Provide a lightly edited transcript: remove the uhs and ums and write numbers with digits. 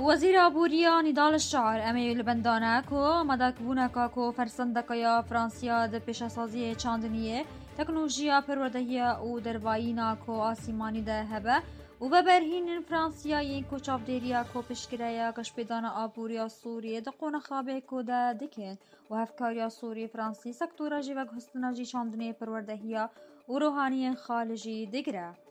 وزیر آبوریا نضال الشعر امی لبندانه کو مدک بونکا کو فرسندکا یا فرانسیا ده پیشاسازی چاندنیه تکنولوژیا پروردهی او دربایینا کو آسیمانی ده هبه و ببرهین فرانسیایی کو چافدیریا کو پشکریا کشپیدان آبوریا سوریه ده قونه خوابه کو ده دکن و هفکاریا سوری فرانسی سکتورا جیوگ هستناجی چاندنیه پروردهیا و روحانی خالجی دگره.